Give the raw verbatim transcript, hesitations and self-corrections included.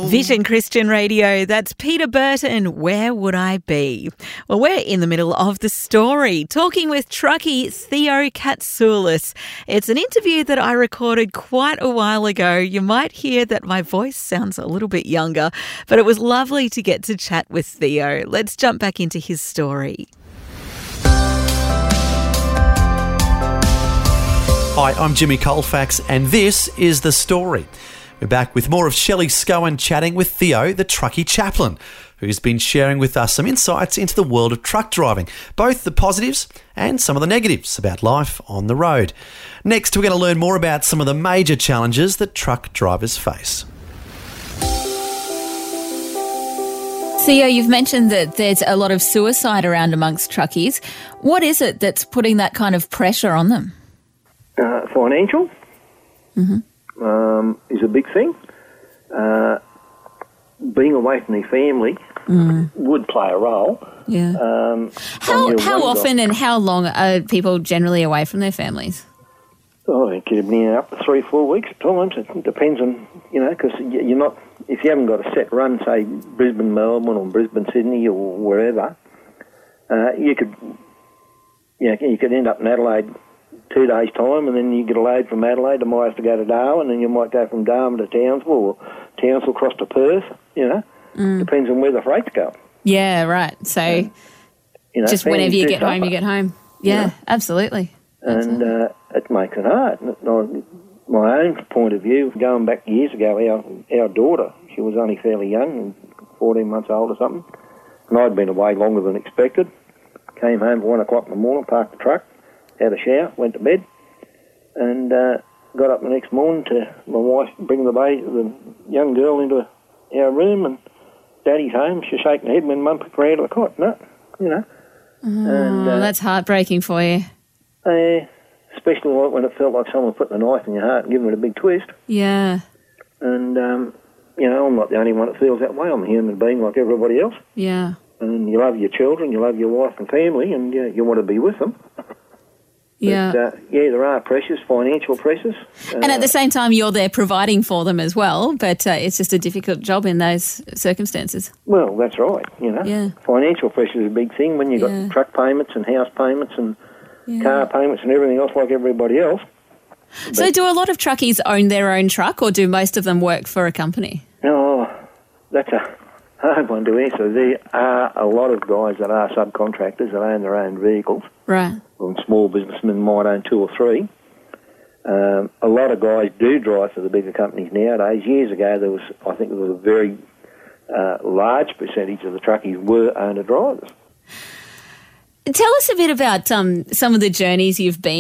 Vision Christian Radio, that's Peter Burton, Where Would I Be? Well, we're in the middle of the story, talking with truckie Theo Katsoulis. It's an interview that I recorded quite a while ago. You might hear that my voice sounds a little bit younger, but it was lovely to get to chat with Theo. Let's jump back into his story. Hi, I'm Jimmy Colfax, and this is The Story. We're back with more of Shelley Scowen chatting with Theo, the truckie chaplain, who's been sharing with us some insights into the world of truck driving, both the positives and some of the negatives about life on the road. Next, we're going to learn more about some of the major challenges that truck drivers face. Theo, you've mentioned that there's a lot of suicide around amongst truckies. What is it that's putting that kind of pressure on them? Uh, financial. Mm-hmm. Um, is a big thing. Uh, being away from their family mm. would play a role. Yeah. Um, how how often and how long are people generally away from their families? Oh, it could be up to three, four weeks at times. It depends on, you know, because you're not, if you haven't got a set run, say Brisbane, Melbourne or Brisbane, Sydney or wherever, uh, you could, you know, you could end up in Adelaide two days' time, and then you get a load from Adelaide, and might have to go to Darwin, and you might go from Darwin to Townsville, or Townsville across to Perth, you know. Mm. Depends on where the freight's go. Yeah, right. So, um, you know, just whenever you get home, you get home. Yeah, you know? absolutely. And absolutely. Uh, it makes it hard. My own point of view, going back years ago, our, our daughter, she was only fairly young, fourteen months old or something, and I'd been away longer than expected. Came home at one o'clock in the morning, parked the truck, had a shower, went to bed, and uh, got up the next morning to my wife bring the baby, the young girl into our room, and Daddy's home. She's shaking her head when Mum picked her out of the cot. No, you know. Oh, and, uh, that's heartbreaking for you. Uh, especially when it felt like someone put the knife in your heart and giving it a big twist. Yeah. And, um, you know, I'm not the only one that feels that way. I'm a human being like everybody else. Yeah. And you love your children, you love your wife and family, and you, you want to be with them. Yeah. But, uh, yeah, there are pressures, financial pressures. And uh, at the same time, you're there providing for them as well, but uh, it's just a difficult job in those circumstances. Well, that's right, you know. Yeah. Financial pressure is a big thing when you've got yeah. truck payments and house payments and yeah. car payments and everything else like everybody else. So but, do a lot of truckies own their own truck, or do most of them work for a company? Oh, that's a hard one to answer. There are a lot of guys that are subcontractors that own their own vehicles. Right. And small businessmen might own two or three. Um, a lot of guys do drive for the bigger companies nowadays. Years ago, there was, I think, there was a very uh, large percentage of the truckies were owner drivers. Tell us a bit about um, some of the journeys you've been